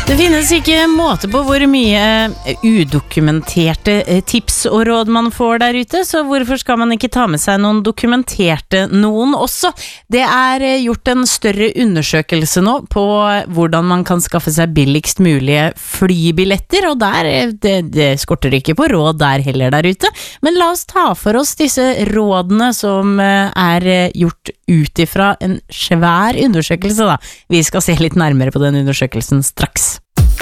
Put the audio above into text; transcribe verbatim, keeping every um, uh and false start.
Det finnes ikke måte på hvor mye udokumenterte tips og råd man får der ute, så hvorfor skal man ikke ta med seg noen dokumenterte noen også? Det er gjort en større undersøkelse nå på hvordan man kan skaffe seg billigst mulige flybilletter, og der, det, det skorter ikke på råd der heller der ute. Men la oss ta for oss disse rådene som er gjort ut ifra en svær undersøkelse da. Vi skal se litt nærmere på den undersøkelsen straks.